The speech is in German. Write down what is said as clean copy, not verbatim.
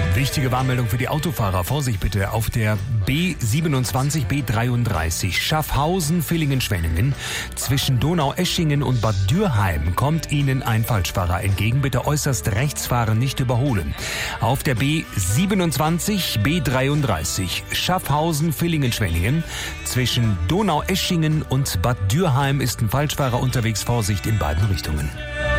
Wichtige Warnmeldung für die Autofahrer. Vorsicht bitte auf der B27, B33 Schaffhausen, Villingen, Schwenningen. Zwischen Donaueschingen und Bad Dürheim kommt Ihnen ein Falschfahrer entgegen. Bitte äußerst rechts fahren, nicht überholen. Auf der B27, B33 Schaffhausen, Villingen, Schwenningen. Zwischen Donaueschingen und Bad Dürheim ist ein Falschfahrer unterwegs. Vorsicht in beiden Richtungen.